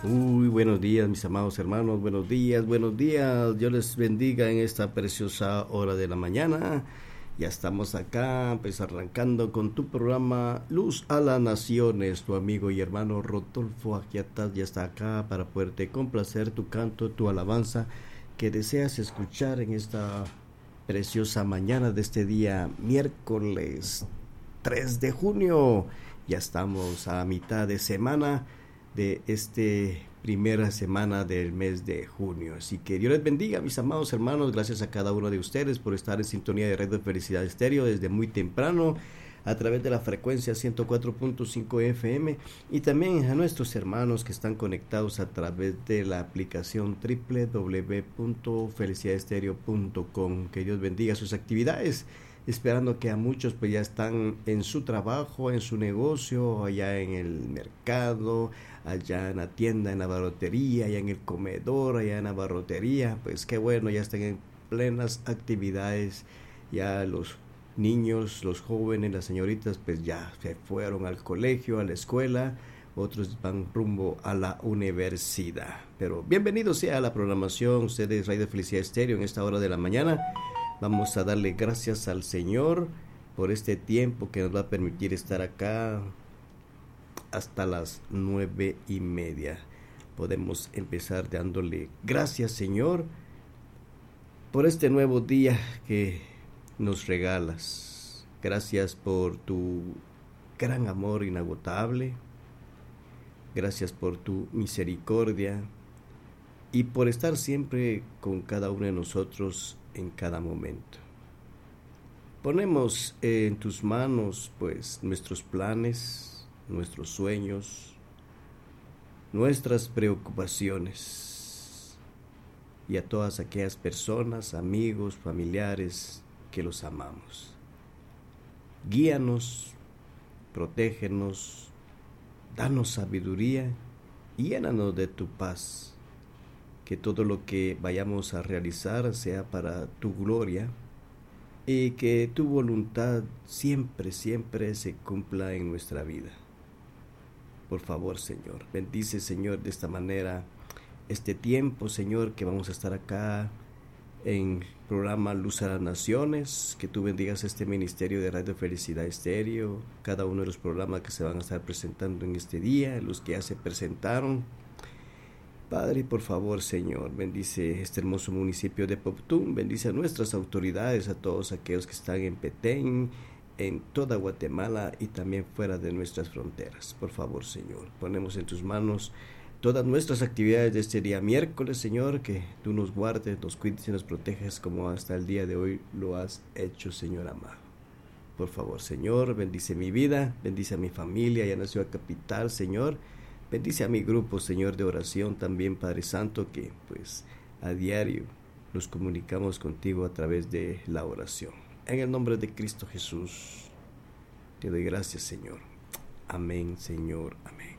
Muy buenos días, mis amados hermanos, buenos días, buenos días. Dios les bendiga en esta preciosa hora de la mañana. Ya estamos acá, pues arrancando con tu programa Luz a las Naciones. Tu amigo y hermano Rodolfo Agiatas ya está acá para poderte complacer tu canto, tu alabanza que deseas escuchar en esta preciosa mañana de este día, miércoles 3 de junio. Ya estamos a mitad de semana de este primera semana del mes de junio. Así que Dios les bendiga, mis amados hermanos. Gracias a cada uno de ustedes por estar en sintonía de Red de Felicidad Estéreo desde muy temprano a través de la frecuencia 104.5 FM y también a nuestros hermanos que están conectados a través de la aplicación www.felicidadestereo.com. Que Dios bendiga sus actividades, esperando que a muchos pues ya están en su trabajo, en su negocio, allá en el mercado, allá en la tienda, en la barrotería, allá en el comedor, allá en la barrotería. Pues qué bueno, ya están en plenas actividades. Ya los niños, los jóvenes, las señoritas pues ya se fueron al colegio, a la escuela, otros van rumbo a la universidad. Pero bienvenido sea a la programación, ustedes Radio Felicidad Estéreo en esta hora de la mañana. Vamos a darle gracias al Señor por este tiempo que nos va a permitir estar acá hasta las 9:30. Podemos empezar dándole gracias, Señor, por este nuevo día que nos regalas. Gracias por tu gran amor inagotable. Gracias por tu misericordia y por estar siempre con cada uno de nosotros en cada momento. Ponemos en tus manos pues nuestros planes, nuestros sueños, nuestras preocupaciones y a todas aquellas personas, amigos, familiares que los amamos. Guíanos, protégenos, danos sabiduría y llénanos de tu paz. Que todo lo que vayamos a realizar sea para tu gloria y que tu voluntad siempre, siempre se cumpla en nuestra vida. Por favor, Señor, bendice, Señor, de esta manera este tiempo, Señor, que vamos a estar acá en programa Luz a las Naciones. Que tú bendigas este ministerio de Radio Felicidad Estéreo, cada uno de los programas que se van a estar presentando en este día, los que ya se presentaron. Padre, por favor, Señor, bendice este hermoso municipio de Poptún, bendice a nuestras autoridades, a todos aquellos que están en Petén, en toda Guatemala y también fuera de nuestras fronteras. Por favor, Señor, ponemos en tus manos todas nuestras actividades de este día miércoles, Señor, que tú nos guardes, nos cuides y nos protejas como hasta el día de hoy lo has hecho, Señor amado. Por favor, Señor, bendice mi vida, bendice a mi familia y a la ciudad capital, Señor. Bendice a mi grupo, Señor, de oración también, Padre Santo, que pues a diario nos comunicamos contigo a través de la oración. En el nombre de Cristo Jesús, te doy gracias, Señor. Amén, Señor, amén.